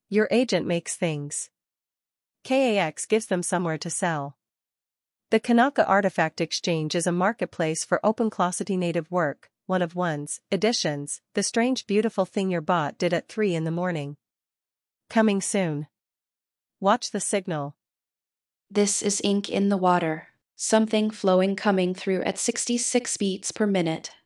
Your agent makes things. KAX gives them somewhere to sell. The Kanaka Artifact Exchange is a marketplace for OpenClossity native work, one of one's editions, the strange beautiful thing your bot did at 3 in the morning. Coming soon. Watch the signal. This is ink in the water. Something flowing coming through at 66 beats per minute.